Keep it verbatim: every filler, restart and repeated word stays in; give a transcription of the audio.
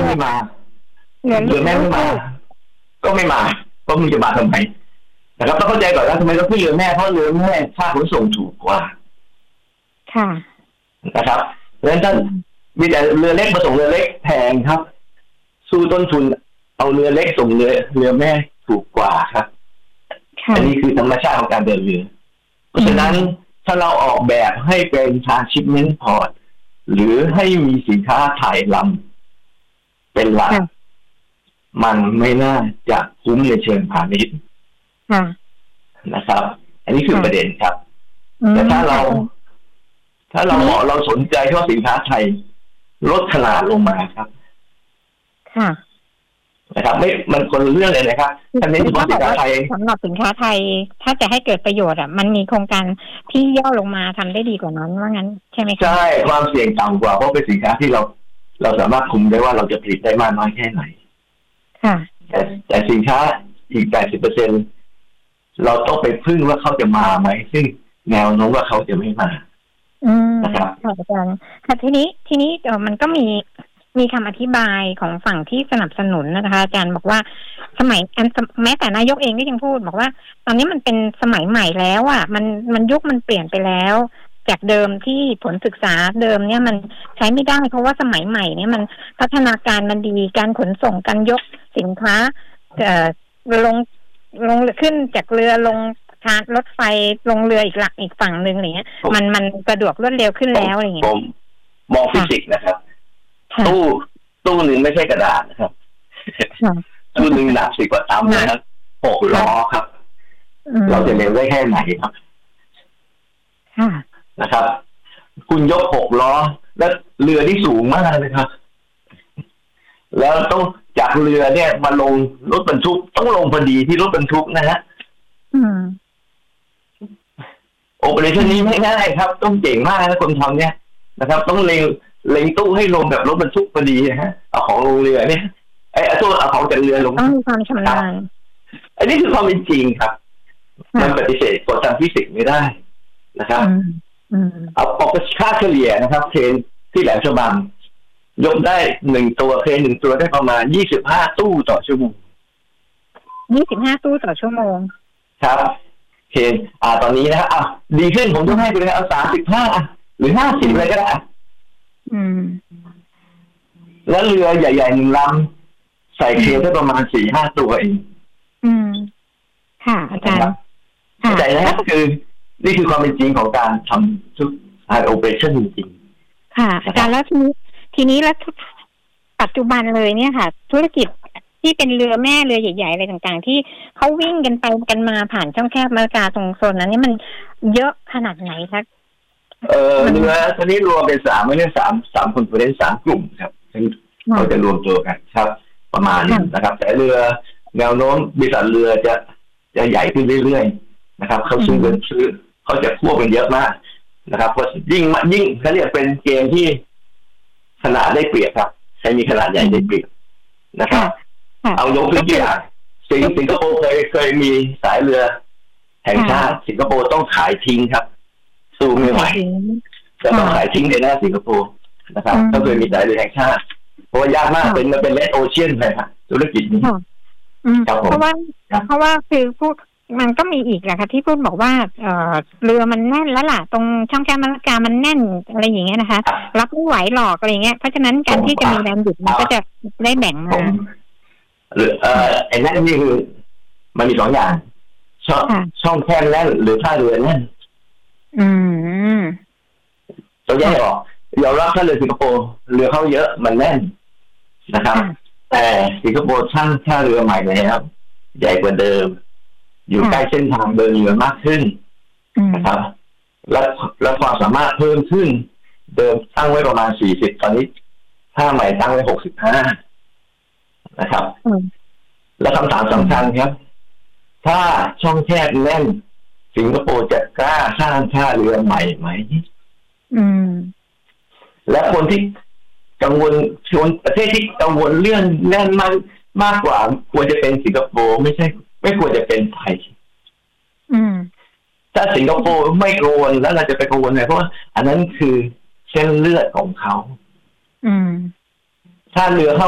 ไม่มาเรือเรือแม่ไม่มาก็ไม่มาก็มึงจะมาทำไมนะครับต้องเข้าใจก่อนว่าทำไมต้องขึ้นเรือแม่เพราะเรือแม่ค่าขนส่งถูกกว่าค่ะนะครับเพราะฉะนั้นท่านมีแต่เรือเล็กมาส่งเรือเล็กแพงครับสู้ต้นทุนเอาเรือเล็กส่งเรือเรือแม่ถูกกว่าครับอันนี้คือธรรมชาติของการเดินเรือเพราะฉะนั้นถ้าเราออกแบบให้เป็น transshipment port หรือให้มีสินค้าถ่ายลำเป็นหลักมันไม่น่าจะคุ้มในเชิงพาณิชย์นะครับ อันนี้คือประเด็นครับแต่ถ้าเราถ้าเราเหมาะเราสนใจเฉพาะสินค้าไทยลดขนาดลงมาครับค่ะนะครับไม่มันคนเรื่องเลยนะครับอันนี้เฉพาะสินค้าไทยสำหรับสินค้าไทยถ้าจะให้เกิดประโยชน์อ่ะมันมีโครงการที่ย่อลงมาทำได้ดีกว่านั้นว่างั้นใช่ไหมคะใช่ความเสี่ยงต่ำกว่าเพราะเป็นสินค้าที่เราเราสามารถคุมได้ว่าเราจะผลิตได้มากน้อยแค่ไหนค่ะแต่แต่สินค้าอีก แปดสิบเปอร์เซ็นต์ เราต้องไปพึ่งว่าเขาจะมาไหมซึ่งแนวโน้มว่าเขาจะไม่มาอืมนะครับค่ะอาจารย์ค่ะทีนี้ทีนี้เออมันก็มีมีคำอธิบายของฝั่งที่สนับสนุนนะคะอาจารย์บอกว่าสมัยแม้แต่นายกเองก็ยังพูดบอกว่าตอนนี้มันเป็นสมัยใหม่แล้วอ่ะมันมันยุคมันเปลี่ยนไปแล้วจากเดิมที่ผลศึกษาเดิมเนี่ยมันใช้ไม่ได้เพราะว่าสมัยใหม่เนี่ยมันพัฒนาการมันดีการขนส่งการยกสินค้าเอ่อลงลงขึ้นจากเรือลงทางรถไฟลงเรืออีกหลักอีกฝั่งนึงอะไรเงี้ยมันมันสะดวกรวดเร็วขึ้นแล้วอะไรเงี้ยผมมองฟิสิกส์นะครับตู้ตู้หนึ่งไม่ใช่กระดาษนะครับตู้หนึ่งหนักสิบกว่าตันนะครับหกล้อครับเราจะเร็วได้แค่ไหนครับนะครับคุณยกหกล้อแล้วเรือที่สูงมากเลยครับแล้วต้องจากเรือเนี่ยมาลงรถบรรทุกต้องลงพอดีที่รถบรรทุกนะฮะโอเปอเรชั่นนี้ไม่ง่ายครับต้องเก่งมากนะคนทำเนี่ยนะครับต้องเล็งเล็งตู้ให้ลงแบบรถบรรทุกพอดีนะฮะเอาของลงเรือเนี่ยไอ้ตัวเอาของจากเรือลงต้องมีความชำนาญอันนี้คือความเป็นจริงครับมันปฏิเสธกฎทางฟิสิกส์ไม่ได้นะครับเอาปกติค่าเฉลี่ยนะครับเทรนที่แหลมฉบังยกได้หนึ่งตัวเทรนหนึ่งตัวได้ประมาณยี่สิบห้าตู้ต่อชั่วโมงยี่สิบห้าตู้ต่อชั่วโมงครับเทรนอ่าตอนนี้นะอ่ะดีขึ้นผมต้องให้ไปเลยเอาสามสิบห้าหรือห้าสิบเลยก็ได้อืมแล้วเรือใหญ่ๆหนึ่งลำใส่เครนได้ประมาณสี่ห้าตัวเองอืมค่ะอาจารย์เข้าใจนะคือนี่คือความเป็นจริงของการทำทุกการโอเปอเรชั่นจริงๆค่ะอาจารย์แล้วทีนี้ทีนี้แล้วปัจจุบันเลยเนี่ยค่ะธุรกิจที่เป็นเรือแม่เรือใหญ่ๆอะไรต่างๆที่เขาวิ่งกันไปกันมาผ่านช่องแคบอเมริกาตรงโซนนั้นนี่มันเยอะขนาดไหนคะเออเรือตอนนี้รวมเป็นสามไม่ใช่สามสามคนเป็นสามกลุ่มครับเขาจะรวมตัวกันครับประมาณนี้นะครับแต่เรือแนวโน้มบริษัทเรือจะจะใหญ่ขึ้นเรื่อยๆนะครับเขาซื้อเงินซื้อเขาจะควบกันเยอะมากนะครับเพราะยิ่งยิ่งเขาเรียกเป็นเกมที่ขนาดได้เปรียบครับใครมีขนาดใหญ่ได้เปรียบนะครับเอายกตัวอย่างสิงสิงคโปร์เคยเคยมีสายเรือแห่งชาติสิงคโปร์ต้องขายทิ้งครับสู้ไม่ไหวจะต้องขายทิ้งเลยนะสิงคโปร์นะครับก็เคยมีสายเรือแห่งชาติเพราะว่ายากมากเป็นมันเป็นเลดโอเชียนเลยครับธุรกิจนี้เพราะว่าเพราะว่าคือพูดมันก็มีอีกแหละค่ะที่พูดบอกว่าเอ่อเรือมันแน่นแล้วล่ะตรงช่องแคบอเมริกามันแน่นอะไรอย่างเงี้ยนะคะรับไม่ไหวหรอกอะไรเงี้ยเพราะฉะนั้นการที่จะมีแรงบิดมันก็จะได้แบ่งมาหรือเอ่อไอ้นั่นนี่คือมันมีสองอย่างช่องช่องแคบแน่นหรือท่าเรือแน่นอืมต้องแยกออกยอมรับท่าเรือสิงคโปร์เรือเข้าเยอะมันแน่นนะครับแต่สิงคโปร์ช่างท่าเรือใหม่แล้วใหญ่กว่าเดิมอยู่ใกล้เส้นทางเดินเรือมากขึ้นนะครับและและความสามารถเพิ่มขึ้นเดิมตั้งไว้ประมาณสี่สิบตอนนี้ท่าใหม่ตั้งไว้หกสิบห้านะครับและคำถามสำคัญครับถ้าช่องแคบแน่นสิงคโปร์จะกล้าสร้างท่าเรือใหม่ไหมและคนที่กังวลชนประเทศที่กังวลเรื่องแน่นมากมากกว่าควรจะเป็นสิงคโปร์ไม่ใช่ไม่ควรจะเป็นไทยถ้าสิงคโปร์ไม่กังวลแล้วเราจะไปกังวลไงเพราะว่าอันนั้นคือเส้นเลือดของเขาถ้าเรือเข้า